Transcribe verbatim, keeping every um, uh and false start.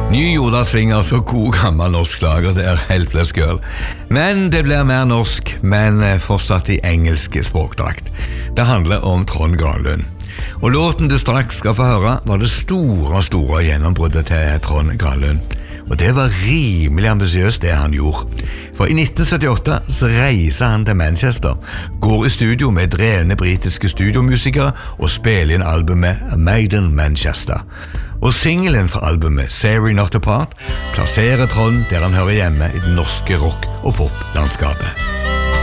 Ny jordasving, altså god gammel norsk lager, det er Helpless Girl. Men det blir mer norsk, men fortsatt i engelsk språkdrakt. Det handler om Trond Granlund. Og låten du straks skal få høre var det store, store gjennombruddet til Trond Granlund. Og det var rimelig ambisiøst det han gjorde. For i nitten syttiåtte så reiser han til Manchester, går i studio med drevne britiske studiomusikere og spiller inn albumet Made in Manchester. Og singelen fra albumet Sorry Not Apart plasserer Trond der han hører hjemme i det norske rock- og poplandskapet.